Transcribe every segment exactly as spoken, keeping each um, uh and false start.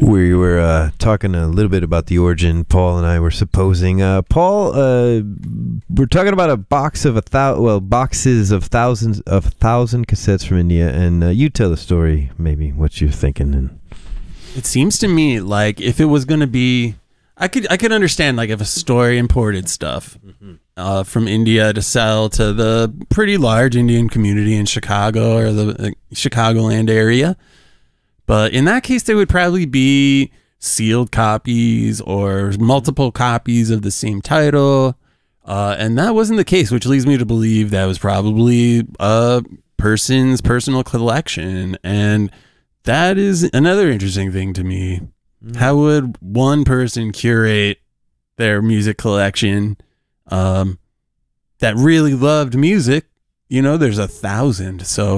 We were uh, talking a little bit about the origin. Paul and I were supposing. Uh, Paul, uh, we're talking about a box of a thousand, well, boxes of thousands of thousand cassettes from India, and uh, you tell the story, maybe what you're thinking. And it seems to me like if it was going to be, I could I could understand like if a store imported stuff mm-hmm. uh, from India to sell to the pretty large Indian community in Chicago or the uh, Chicagoland area. But in that case, there would probably be sealed copies or multiple copies of the same title. Uh, and that wasn't the case, which leads me to believe that was probably a person's personal collection. And that is another interesting thing to me. Mm. How would one person curate their music collection um, that really loved music? You know, there's a thousand. So,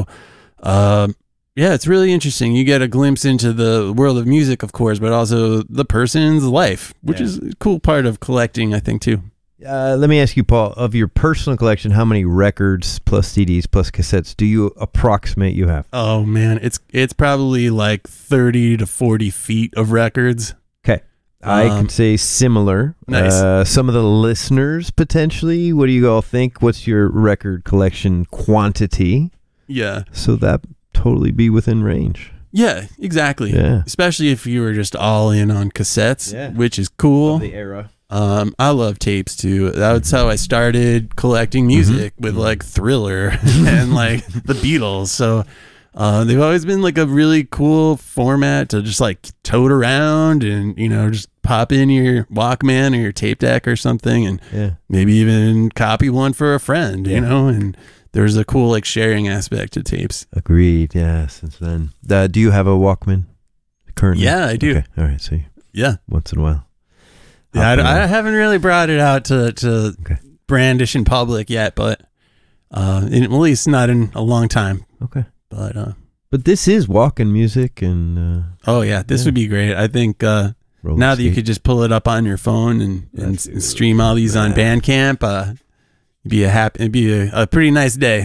um, yeah, it's really interesting. You get a glimpse into the world of music, of course, but also the person's life, which yeah. is a cool part of collecting, I think, too. Uh, let me ask you, Paul, of your personal collection, how many records plus C Ds plus cassettes do you approximate you have? Oh, man, it's it's probably like thirty to forty feet of records. Okay. I um, could say similar. Nice. Uh, some of the listeners, potentially, what do you all think? What's your record collection quantity? Yeah. So that totally be within range. Yeah, exactly. Yeah. Especially if you were just all in on cassettes, yeah. which is cool. Of the era. Um, I love tapes too. That's how I started collecting music mm-hmm. with like Thriller and like the Beatles. So uh, they've always been like a really cool format to just like tote around and, you know, just pop in your Walkman or your tape deck or something and yeah. maybe even copy one for a friend, yeah. you know, and there's a cool like sharing aspect to tapes. Agreed. Yeah. Since then, uh, do you have a Walkman currently? Yeah, I do. Okay. All right. So you, yeah, once in a while. Yeah, I, I haven't really brought it out to to okay. brandish in public yet, but uh, in, at least not in a long time. Okay. But uh, but this is walking music, and uh, oh yeah, this yeah. would be great. I think uh, now that you could just pull it up on your phone and, and, and stream all these on Bandcamp, uh, it'd be a happy, it'd be a, a pretty nice day.